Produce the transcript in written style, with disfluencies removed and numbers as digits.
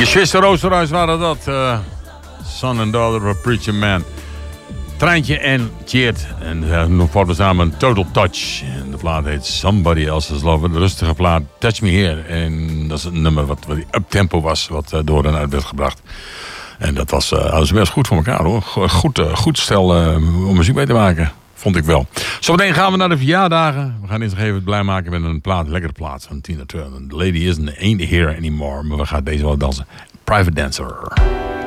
Zwitserse Roosterhuis waren dat. Son and Daughter of a Preacher Man. Treintje en Tjeerd. En nog voor samen Total Touch. En de plaat heet Somebody Else's Love. De rustige plaat Touch Me Here. En dat is een nummer wat uptempo was. Wat door en uit werd gebracht. En dat was best goed voor elkaar hoor. Goed stel om muziek mee te maken. Vond ik wel. Zometeen gaan we naar de verjaardagen. We gaan eerst nog even blij maken met een plaat. Lekkere plaat van Tina Turner. The Lady Ain't Here Anymore. Maar we gaan deze wel dansen. Private Dancer.